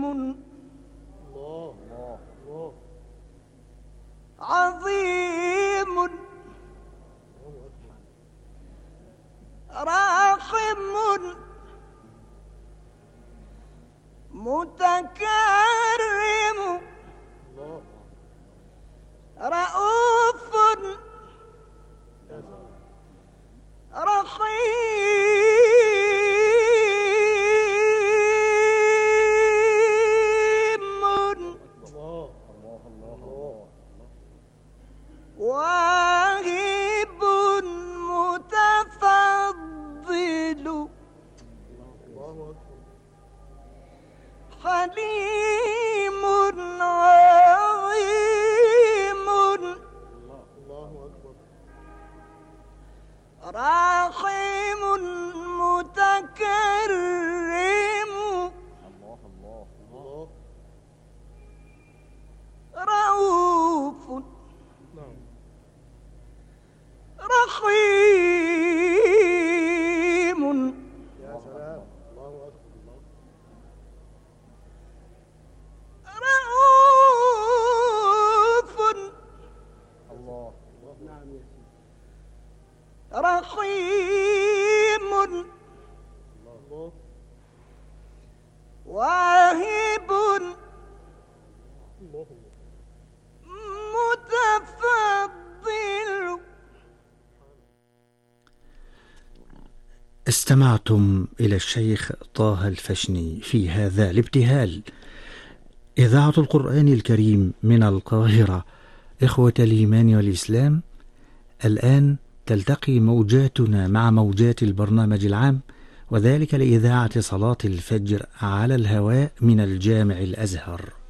عظيم راحم متكرم رؤوف رحيم واهب متفضل حليم عظيم راحم متكرم رؤوف رحيم. يا سلام. الله أكبر. رؤوف الله. نعم يا سيدي. رحيم الله. واهب الله. متفضل. استمعتم إلى الشيخ طه الفشني في هذا الابتهال. إذاعة القرآن الكريم من القاهرة. إخوة الإيمان والإسلام، الآن تلتقي موجاتنا مع موجات البرنامج العام، وذلك لإذاعة صلاة الفجر على الهواء من الجامع الأزهر.